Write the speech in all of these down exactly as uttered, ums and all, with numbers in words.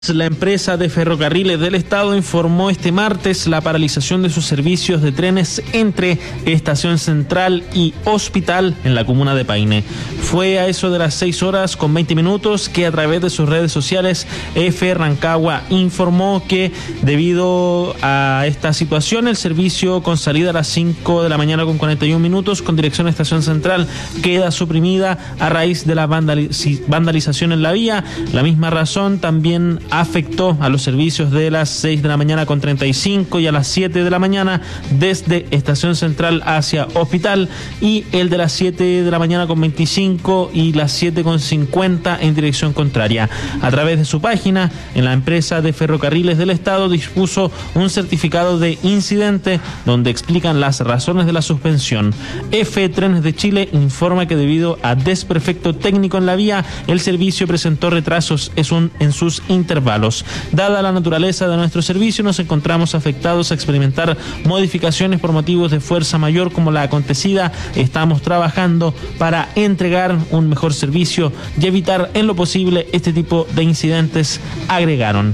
La empresa de ferrocarriles del Estado informó este martes la paralización de sus servicios de trenes entre Estación Central y Hospital en la comuna de Paine. Fue a eso de las seis horas con veinte minutos que a través de sus redes sociales F Rancagua informó que debido a esta situación el servicio con salida a las cinco de la mañana con cuarenta y un minutos con dirección a Estación Central queda suprimida a raíz de la vandalización en la vía. La misma razón también afectó a los servicios de las seis de la mañana con treinta y cinco y a las siete de la mañana desde Estación Central hacia Hospital, y el de las siete de la mañana con veinticinco y las siete con cincuenta en dirección contraria. A través de su página, en la empresa de ferrocarriles del Estado dispuso un certificado de incidente donde explican las razones de la suspensión. F Trenes de Chile informa que debido a desperfecto técnico en la vía, el servicio presentó retrasos en sus intervalos. Dada la naturaleza de nuestro servicio, nos encontramos afectados a experimentar modificaciones por motivos de fuerza mayor como la acontecida. Estamos trabajando para entregar un mejor servicio y evitar en lo posible este tipo de incidentes, agregaron.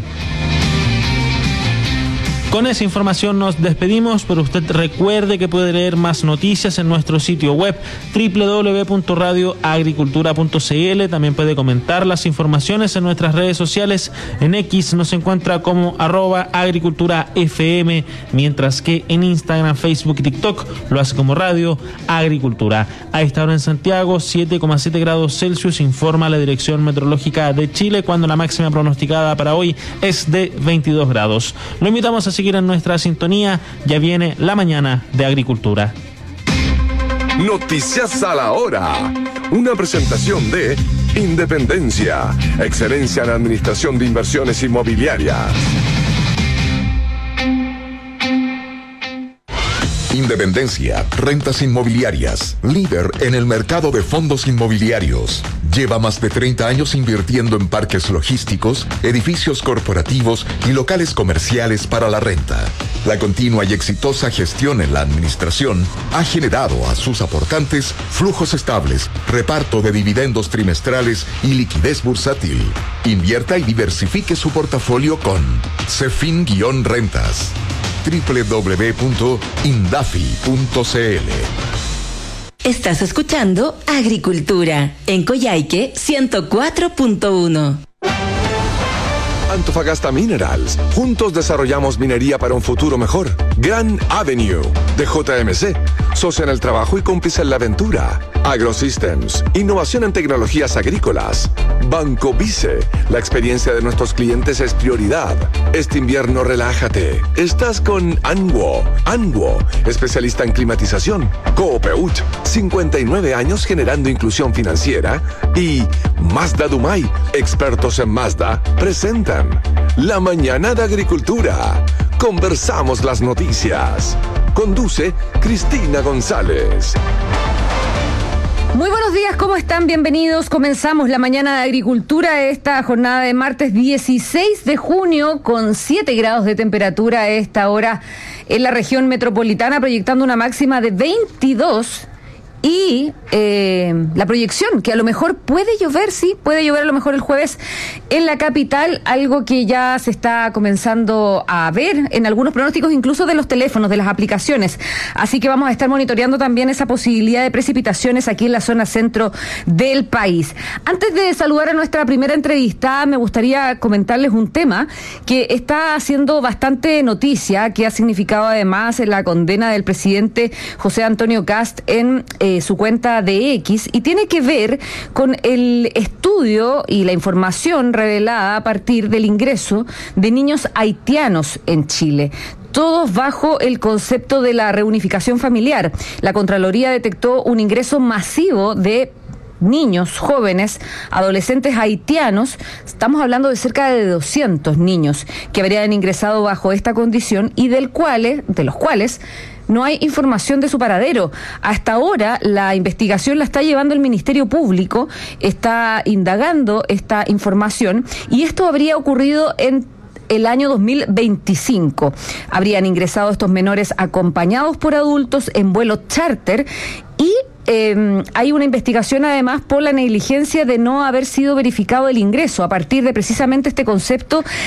Con esa información nos despedimos, pero usted recuerde que puede leer más noticias en nuestro sitio web doble u doble u doble u punto radio agricultura punto c l. También puede comentar las informaciones en nuestras redes sociales. En X nos encuentra como arroba agricultura f m, mientras que en Instagram, Facebook y TikTok lo hace como Radio Agricultura. A esta hora en Santiago, siete coma siete grados Celsius, informa la Dirección Meteorológica de Chile, cuando la máxima pronosticada para hoy es de veintidós grados. Lo invitamos a seguir en nuestra sintonía. Ya viene la mañana de Agricultura. Noticias a la hora. Una presentación de Independencia, excelencia en administración de inversiones inmobiliarias. Independencia, rentas inmobiliarias, líder en el mercado de fondos inmobiliarios. Lleva más de treinta años invirtiendo en parques logísticos, edificios corporativos y locales comerciales para la renta. La continua y exitosa gestión en la administración ha generado a sus aportantes flujos estables, reparto de dividendos trimestrales y liquidez bursátil. Invierta y diversifique su portafolio con Cefin-Rentas. doble u doble u doble u punto indafi punto c l. Estás escuchando Agricultura en Coyhaique ciento cuatro punto uno. Antofagasta Minerals. Juntos desarrollamos minería para un futuro mejor. Gran Avenue de J M C. Socia en el trabajo y cómplice en la aventura. AgroSystems. Innovación en tecnologías agrícolas. Banco Vice. La experiencia de nuestros clientes es prioridad. Este invierno relájate. Estás con Anwo. Anwo. Especialista en climatización. Coopeut. cincuenta y nueve años generando inclusión financiera. Y Mazda Dumay. Expertos en Mazda. Presentan La Mañana de Agricultura. Conversamos las noticias. Conduce Cristina González. Muy buenos días, ¿cómo están? Bienvenidos. Comenzamos la mañana de Agricultura, esta jornada de martes dieciséis de junio con siete grados de temperatura a esta hora en la región metropolitana, proyectando una máxima de veintidós. Y eh, la proyección, que a lo mejor puede llover, sí, puede llover a lo mejor el jueves en la capital, algo que ya se está comenzando a ver en algunos pronósticos, incluso de los teléfonos, de las aplicaciones. Así que vamos a estar monitoreando también esa posibilidad de precipitaciones aquí en la zona centro del país. Antes de saludar a nuestra primera entrevistada, me gustaría comentarles un tema que está haciendo bastante noticia, que ha significado además la condena del presidente José Antonio Kast en eh, su cuenta de X, y tiene que ver con el estudio y la información revelada a partir del ingreso de niños haitianos en Chile, todos bajo el concepto de la reunificación familiar. La Contraloría detectó un ingreso masivo de niños, jóvenes, adolescentes haitianos. Estamos hablando de cerca de doscientos niños que habrían ingresado bajo esta condición y del cuales, de los cuales no hay información de su paradero. Hasta ahora la investigación la está llevando el Ministerio Público, está indagando esta información, y esto habría ocurrido en el año dos mil veinticinco. Habrían ingresado estos menores acompañados por adultos en vuelos charter Y eh, hay una investigación además por la negligencia de no haber sido verificado el ingreso, a partir de precisamente este concepto